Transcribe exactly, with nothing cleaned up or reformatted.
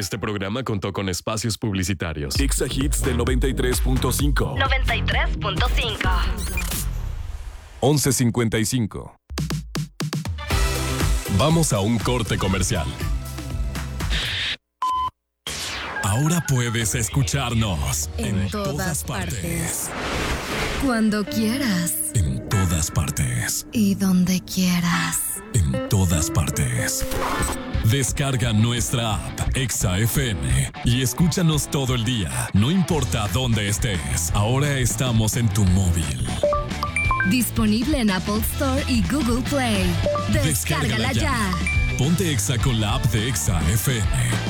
Este programa contó con espacios publicitarios. Exa Hits del noventa y tres punto cinco. noventa y tres punto cinco. once cincuenta y cinco. Vamos a un corte comercial. Ahora puedes escucharnos en, en todas, todas partes. partes. Cuando quieras. En todas partes. Y donde quieras. En todas partes. Descarga nuestra app Exa F M y escúchanos todo el día, no importa dónde estés. Ahora estamos en tu móvil. Disponible en Apple Store y Google Play. Descárgala, Descárgala ya. ya. Ponte Exa con la app de Exa F M